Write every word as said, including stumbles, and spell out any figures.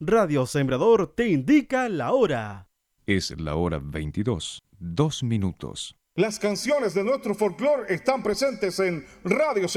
Radio Sembrador te indica la hora. Es la hora veintidós, dos minutos. Las canciones de nuestro folclore están presentes en Radio